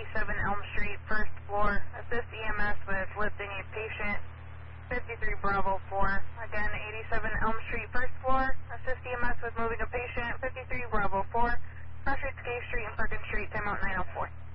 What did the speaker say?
87 Elm Street, first floor. Assist EMS with lifting a patient. 53 Bravo 4. Again, 87 Elm Street, first floor. Assist EMS with moving a patient. 53 Bravo 4. Cross Street, K Street, and Perkins Street. Timeout 904.